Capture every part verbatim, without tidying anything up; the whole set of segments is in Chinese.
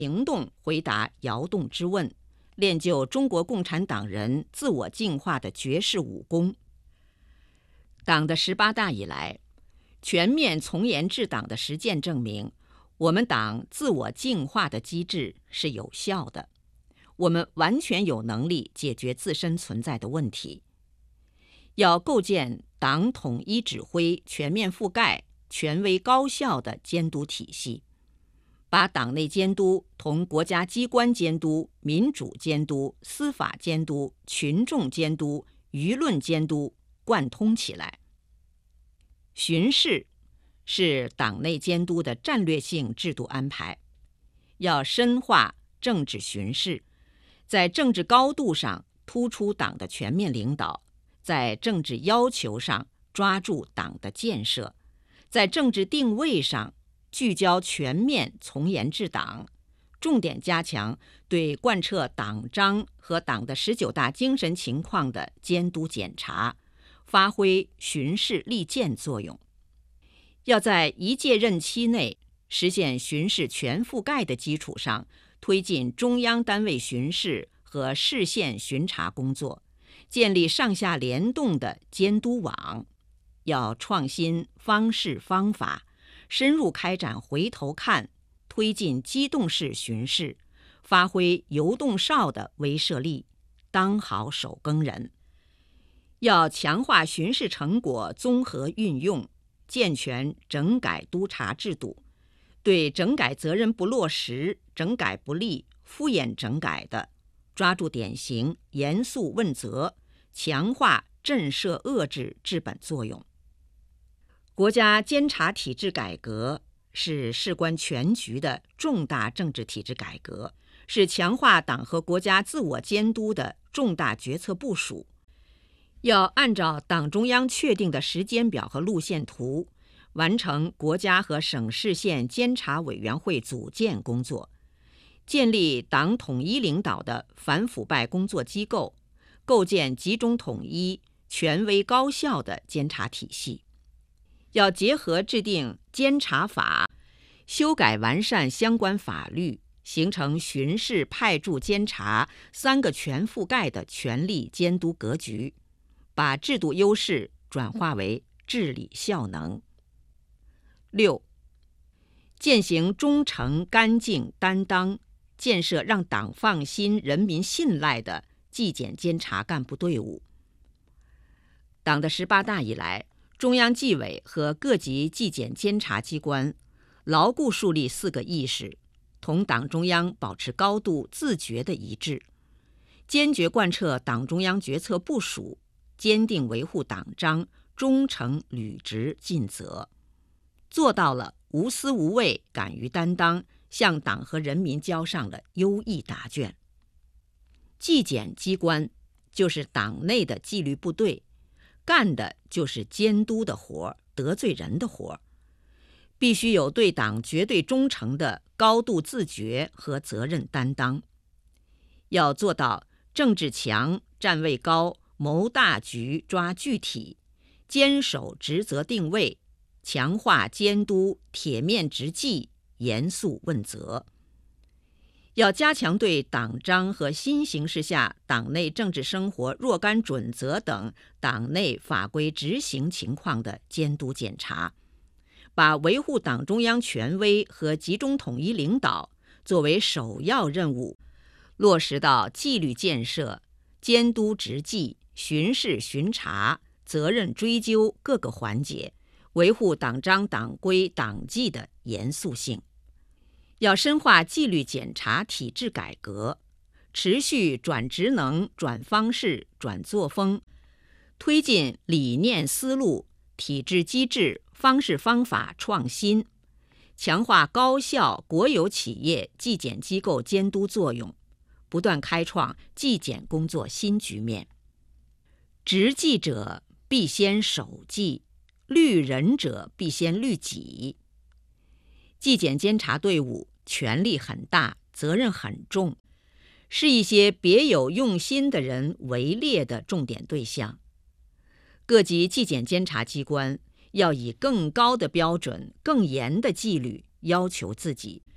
行动回答窑洞之问，练就中国共产党人自我净化的绝世武功。党的十八大以来，全面从严治党的实践证明，我们党自我净化的机制是有效的，我们完全有能力解决自身存在的问题。要构建党统一指挥、全面覆盖、权威高效的监督体系，把党内监督同国家机关监督、民主监督、司法监督、群众监督、舆论监督贯通起来。巡视是党内监督的战略性制度安排，要深化政治巡视，在政治高度上突出党的全面领导，在政治要求上抓住党的建设，在政治定位上聚焦全面从严治党，重点加强对贯彻党章和党的十九大精神情况的监督检查，发挥巡视利剑作用。要在一届任期内实现巡视全覆盖的基础上，推进中央单位巡视和市县巡查工作，建立上下联动的监督网。要创新方式方法，深入开展回头看，推进机动式巡视，发挥游动哨的威慑力，当好守更人。要强化巡视成果综合运用，健全整改督查制度，对整改责任不落实、整改不力、敷衍整改的，抓住典型，严肃问责，强化震慑遏制治本作用。国家监察体制改革是事关全局的重大政治体制改革，是强化党和国家自我监督的重大决策部署。要按照党中央确定的时间表和路线图，完成国家和省市县监察委员会组建工作，建立党统一领导的反腐败工作机构，构建集中统一、权威高效的监察体系。要结合制定监察法，修改完善相关法律，形成巡视、派驻、监察三个全覆盖的权力监督格局，把制度优势转化为治理效能。六、践行忠诚、干净、担当，建设让党放心、人民信赖的纪检监察干部队伍。党的十八大以来，中央纪委和各级纪检监察机关牢固树立四个意识，同党中央保持高度自觉的一致，坚决贯彻党中央决策部署，坚定维护党章，忠诚履职尽责，做到了无私无畏、敢于担当，向党和人民交上了优异答卷。纪检机关就是党内的纪律部队，干的就是监督的活，得罪人的活，必须有对党绝对忠诚的高度自觉和责任担当。要做到政治强、站位高、谋大局、抓具体，坚守职责定位，强化监督，铁面直纪，严肃问责。要加强对党章和新形势下党内政治生活若干准则等党内法规执行情况的监督检查，把维护党中央权威和集中统一领导作为首要任务，落实到纪律建设、监督执纪、巡视巡查、责任追究各个环节，维护党章党规党纪的严肃性。要深化纪律检查体制改革，持续转职能、转方式、转作风，推进理念思路、体制机制、方式方法创新，强化高校、国有企业纪检机构监督作用，不断开创纪检工作新局面。执纪者必先守纪，律人者必先律己。纪检监察队伍权力很大，责任很重，是一些别有用心的人围猎的重点对象。各级纪检监察机关要以更高的标准、更严的纪律要求自己，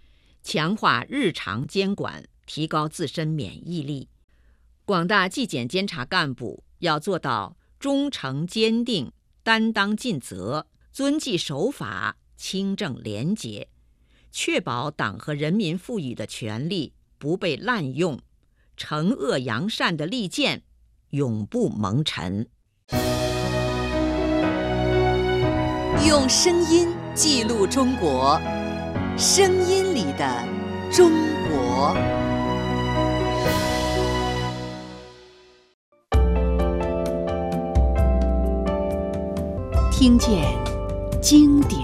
强化日常监管，提高自身免疫力。广大纪检监察干部要做到忠诚坚定、担当尽责、遵纪守法、清正廉洁，确保党和人民赋予的权利不被滥用，惩恶扬善的利剑永不蒙尘。 用声音记录中国，声音里的中国。听见经典。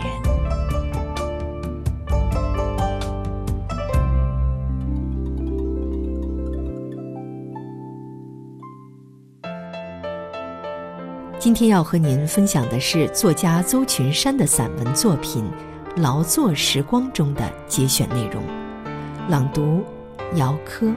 今天要和您分享的是作家邹群山的散文作品《劳作时光》中的节选内容，朗读姚科。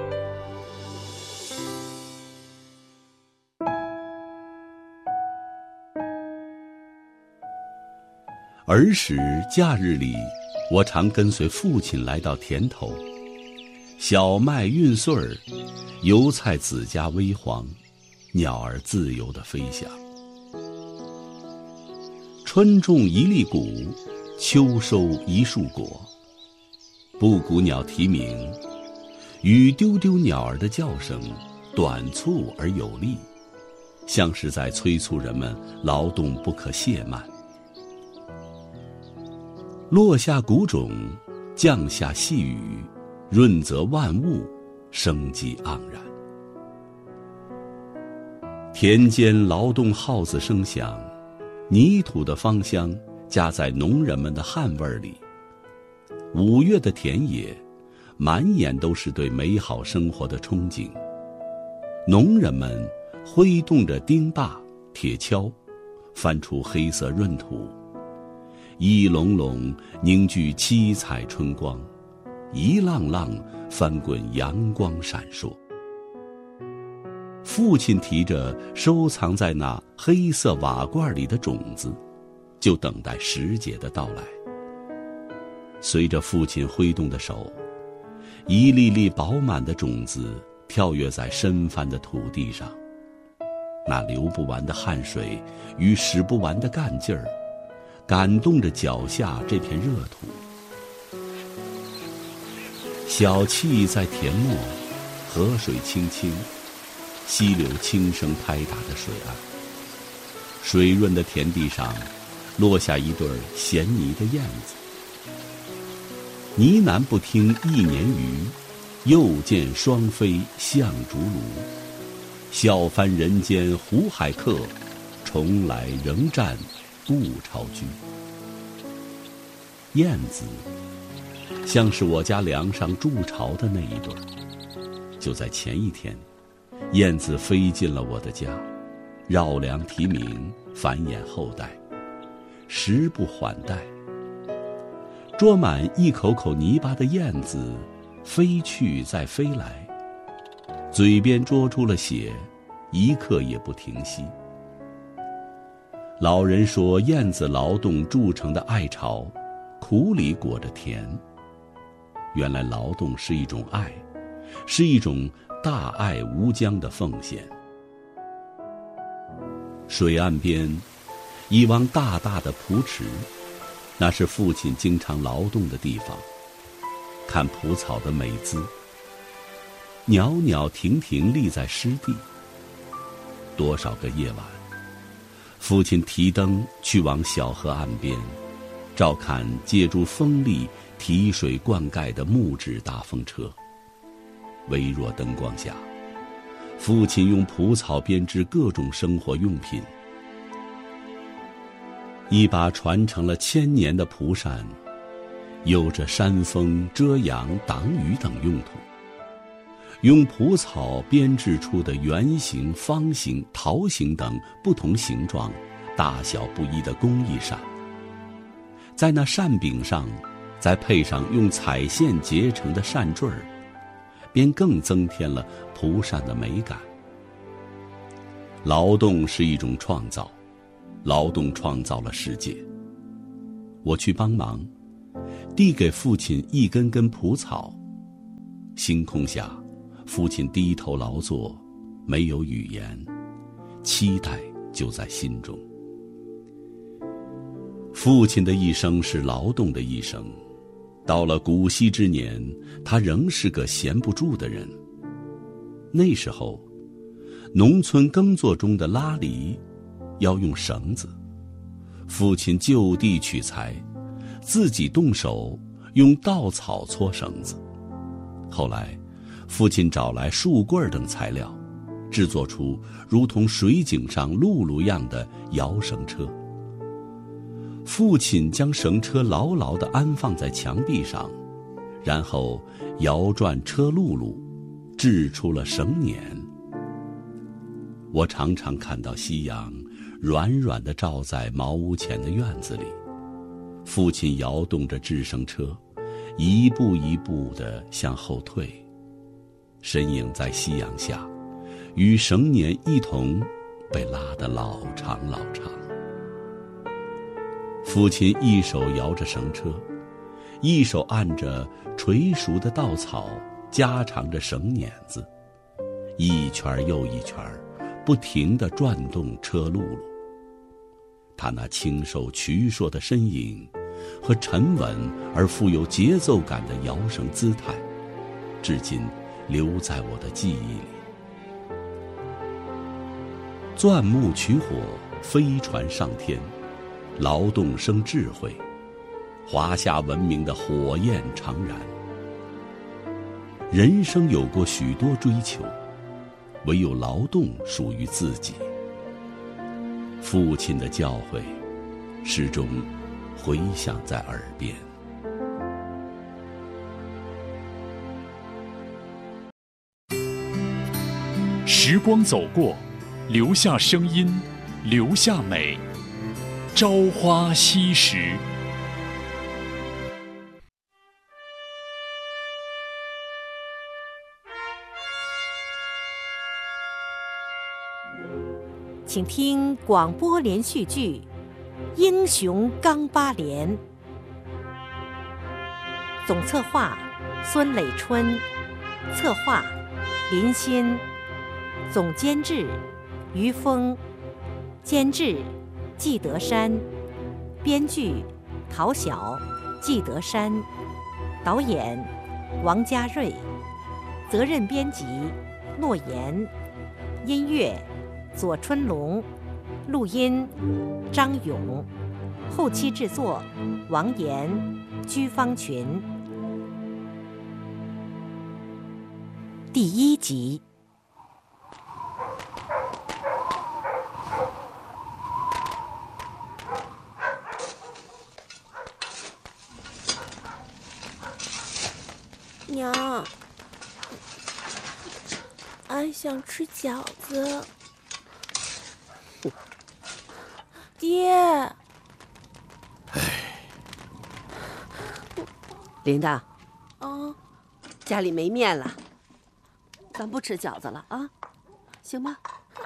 儿时假日里，我常跟随父亲来到田头，小麦运穗儿，油菜籽荚微黄，鸟儿自由地飞翔。春种一粒谷，秋收一束果。布谷鸟啼鸣，与丢丢鸟儿的叫声短促而有力，像是在催促人们劳动不可懈慢。落下谷种，降下细雨，润泽万物，生机盎然。田间劳动号子声响，泥土的芳香夹在农人们的汗味里。五月的田野，满眼都是对美好生活的憧憬。农人们挥动着钉耙、铁锹，翻出黑色闰土，一垄垄凝聚七彩春光，一浪浪翻滚阳光闪烁。父亲提着收藏在那黑色瓦罐里的种子，就等待时节的到来。随着父亲挥动的手，一粒粒饱满的种子跳跃在深翻的土地上，那流不完的汗水与使不完的干劲儿，感动着脚下这片热土。小憩在田末，河水清清，溪流轻声拍打着水岸。水润的田地上，落下一对衔泥的燕子。呢喃不听一年余，又见双飞向竹庐。笑翻人间胡海客，重来仍战故巢居。燕子像是我家梁上筑巢的那一对，就在前一天，燕子飞进了我的家，绕梁啼鸣，繁衍后代，时不缓待。捉满一口口泥巴的燕子，飞去再飞来，嘴边捉出了血，一刻也不停息。老人说，燕子劳动筑成的爱巢，苦里裹着甜。原来劳动是一种爱，是一种大爱无疆的奉献。水岸边，一汪大大的蒲池，那是父亲经常劳动的地方。看蒲草的美姿，袅袅婷婷立在湿地。多少个夜晚，父亲提灯去往小河岸边，照看借助风力提水灌溉的木质大风车。微弱灯光下，父亲用蒲草编织各种生活用品。一把传承了千年的蒲扇，有着扇风、遮阳、挡雨等用途。用蒲草编制出的圆形、方形、桃形等不同形状、大小不一的工艺扇，在那扇柄上再配上用彩线结成的扇坠儿，便更增添了蒲扇的美感。劳动是一种创造，劳动创造了世界。我去帮忙， 递给父亲一根根蒲草。星空下，父亲低头劳作，没有语言，期待就在心中。父亲的一生是劳动的一生，到了古稀之年，他仍是个闲不住的人。那时候，农村耕作中的拉犁要用绳子，父亲就地取材，自己动手用稻草搓绳子。后来，父亲找来树棍等材料，制作出如同水井上辘轳样的摇绳车。父亲将绳车牢牢地安放在墙壁上，然后摇转车辘轳，制出了绳辇。我常常看到夕阳软软地照在茅屋前的院子里，父亲摇动着制绳车，一步一步地向后退，身影在夕阳下，与绳辇一同被拉得老长老长。父亲一手摇着绳车，一手按着垂熟的稻草，加长着绳辇子，一圈又一圈，不停地转动车辘轳。他那清瘦矍铄的身影和沉稳而富有节奏感的摇绳姿态，至今留在我的记忆里。钻木取火，飞船上天，劳动生智慧，华夏文明的火焰长燃。人生有过许多追求，唯有劳动属于自己。父亲的教诲始终回响在耳边。 时光走过，留下声音，留下美。朝花夕拾。 请听广播连续剧《英雄钢八连》，总策划孙磊春，策划林欣，总监制于峰，监制季德山，编剧陶晓、季德山，导演王家瑞，责任编辑诺言，音乐左春龙，录音张勇，后期制作王岩、居方群。第一集。 娘，俺想吃饺子。爹， 铃铛， 啊， 家里没面了，咱不吃饺子了啊，行吗？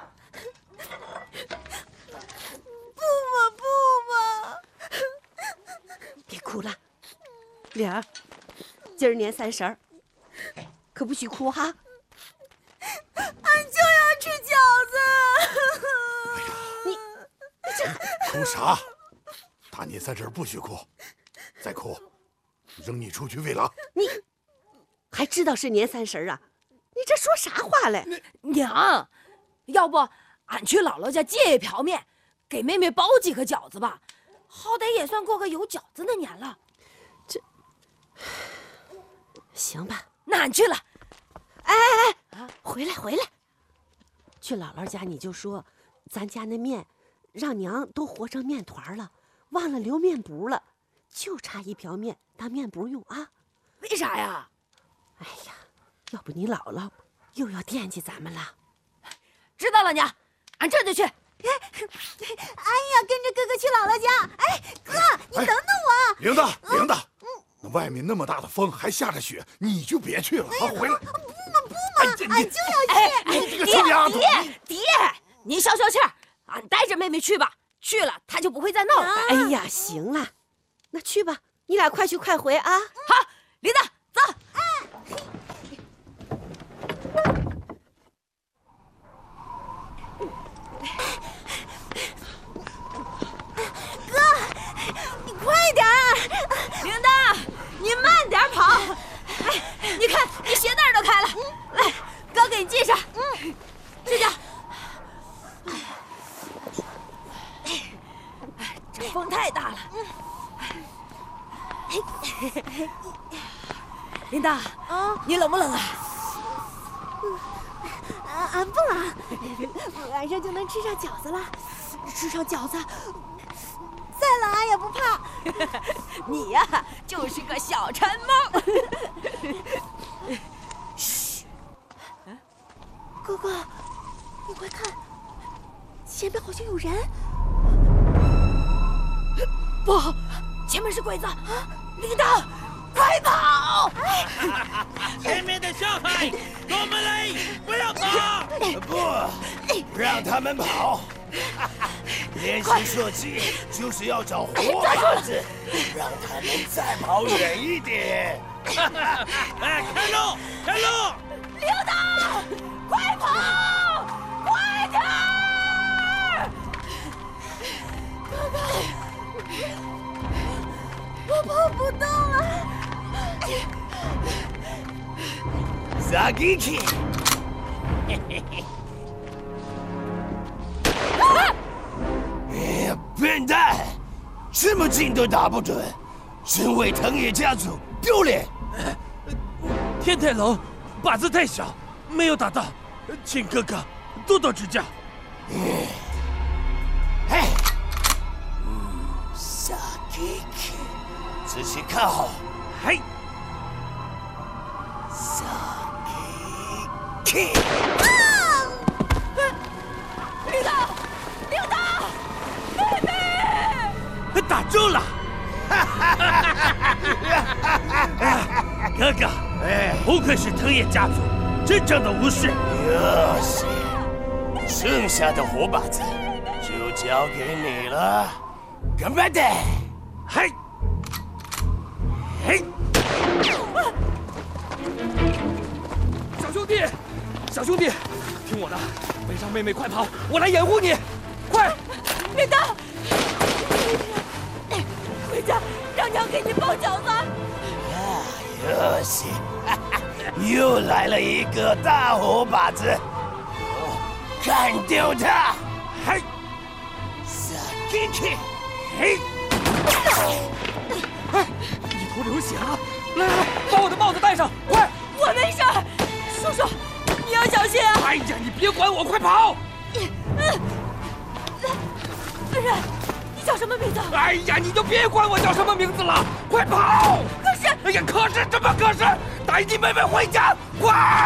不嘛不嘛！ 别哭了，玲儿，今儿年三十儿，可不许哭哈。 俺就要吃饺子。 你， 哭啥？大年三十不许哭，再哭，扔你出去喂狼。 你还知道是年三十啊？你这说啥话嘞？ 娘，要不俺去姥姥家借一瓢面，给妹妹包几个饺子吧，好歹也算过个有饺子的年了。 这，行吧， 那俺去了。 哎哎哎，啊，回来回来，去姥姥家你就说，咱家那面让娘都和成面团了，忘了留面补了，就差一瓢面当面补用啊。 为啥呀？ 哎呀，要不你姥姥又要惦记咱们了。 知道了，娘，俺这就去。 哎呀，跟着哥哥去姥姥家。哎，哥，你等等我。 铃铛，铃铛，那外面那么大的风，还下着雪，你就别去了啊！回来。 不嘛不嘛，俺就要去。 哎， 你这个臭丫头！ 爹爹，你消消气儿，俺带着妹妹去吧，去了她就不会再闹了。 哎呀，行了，那去吧， 你俩快去快回啊！ 好，铃铛，走。 哥，你快点儿！ 铃铛，你慢点跑。哎，你看，你鞋带都开了。来，哥给你系上。嗯，睡觉。这风太大了。铃铛，啊，你冷不冷啊？ 啊，俺不冷，晚上就能吃上饺子了。吃上饺子，再冷俺也不怕。 你呀，就是个小馋猫。 嘘，哥哥，你快看，前面好像有人。 不，前面是鬼子！铃铛，快跑！ 前面的小孩，跟我们来，不要跑！ 不，让他们跑。练习射击就是要找活靶子，让他们再跑远一点。 哎，开路，开路！ 铃铛，快跑，快点儿！ 哥哥，我跑不动了。 萨基奇，嘿嘿嘿。哎呀，笨蛋！这么近都打不准，身为藤野家族丢脸。 天太冷，靶子太小，没有打到，请哥哥多多指教。 哎，嗯，萨基奇，仔细看好。 嘿， 萨基奇。 铃铛，铃铛，妹妹， 打中了！哥哥，哎，不愧是藤野家族，真正的武士。 哟西，剩下的活靶子就交给你了，干巴的！ 嘿，嘿，小兄弟，小兄弟，听我的，背上妹妹，快跑，我来掩护你，快！ 铃铛，回家让娘给你包饺子。 哟西，又来了一个大活靶子，干掉他！ 嘿， 萨基奇， 嘿，哎，一头流血了！来来来，把我的帽子戴上，快！ 我没事，叔叔，你要小心啊！ 哎呀，你别管我，快跑！ 夫人，你叫什么名字？ 哎呀，你就别管我叫什么名字了，快跑！ 可是， 哎呀，可是什么可是？带你妹妹回家，快！